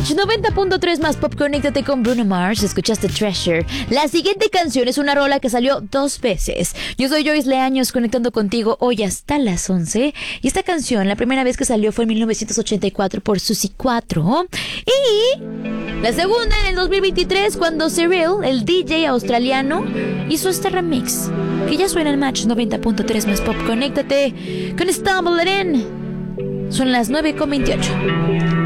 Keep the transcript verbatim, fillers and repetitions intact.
Match noventa punto tres más Pop, conéctate con Bruno Mars. Escuchaste Treasure. La siguiente canción es una rola que salió dos veces. Yo soy Joyce Leaños, conectando contigo hoy hasta las once. Y esta canción, la primera vez que salió fue en mil novecientos ochenta y cuatro por Suzy cuatro. Y la segunda en el dos mil veintitrés, cuando Cyril, el D J australiano, hizo este remix que ya suena en Match noventa punto tres más Pop. Conéctate con Stumble It In. Son las nueve con veintiocho.